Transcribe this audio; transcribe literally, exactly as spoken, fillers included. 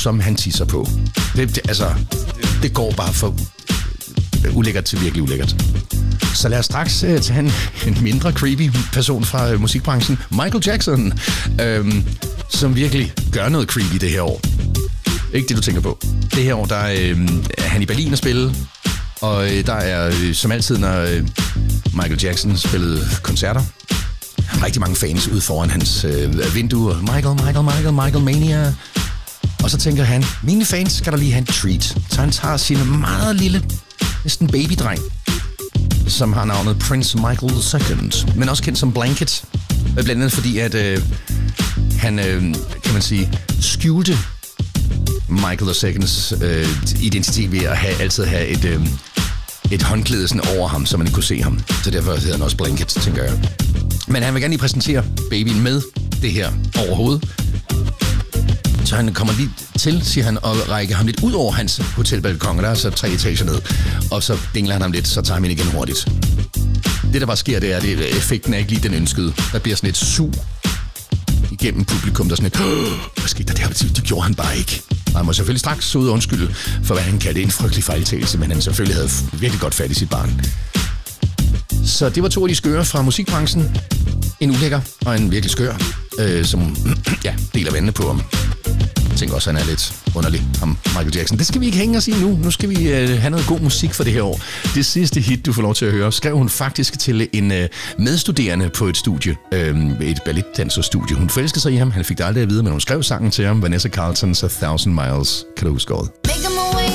som han tisser på. Det, det, altså, det, det går bare for ulækkert til virkelig ulækkert. Så lad os straks uh, tage en, en mindre creepy person fra uh, musikbranchen. Michael Jackson, øhm, som virkelig gør noget creepy det her år. Ikke det, du tænker på. Det her år, der øh, er han i Berlin at spille, og øh, der er, øh, som altid, når øh, Michael Jackson spillede koncerter, rigtig mange fans ude foran hans øh, vindue. Michael, Michael, Michael, Michael Mania. Og så tænker han, mine fans skal der lige have en treat. Så han tager sin meget lille, næsten babydreng, som har navnet Prince Michael the Second, men også kendt som Blanket. Blandt andet fordi, at øh, han, øh, kan man sige, skjulte Michael the Seconds øh, identitet ved at have, altid have et, øh, et håndklæde sådan over ham, så man ikke kunne se ham. Så derfor hedder han også Blanket, tænker jeg. Men han vil gerne lige præsentere babyen med det her overhovedet. Så han kommer lige til, siger han, og rækker ham lidt ud over hans hotelbalkon, og der er så tre etager ned. Og så dingler han ham lidt, så tager han igen hurtigt. Det, der bare sker, det er, at effekten er ikke lige den ønskede. Der bliver sådan et sug igennem publikum, der sådan et, hvad skete der der? Det gjorde han bare ikke. Og han må selvfølgelig straks ud og undskylde for, hvad han kaldte en frygtelig fejltagelse, men han selvfølgelig havde virkelig godt fat i sit barn. Så det var to af de skøre fra musikbranchen. En ulækker og en virkelig skør, øh, som ja, deler vandene på ham. Jeg tænker også, at han er lidt underlig, ham Michael Jackson. Det skal vi ikke hænge os i nu. Nu skal vi øh, have noget god musik for det her år. Det sidste hit, du får lov til at høre, skrev hun faktisk til en øh, medstuderende på et studie, øh, et balletdanserstudie. Hun forelskede sig i ham. Han fik det aldrig at vide, men hun skrev sangen til ham. Vanessa Carlton's A Thousand Miles. Kan du huske året?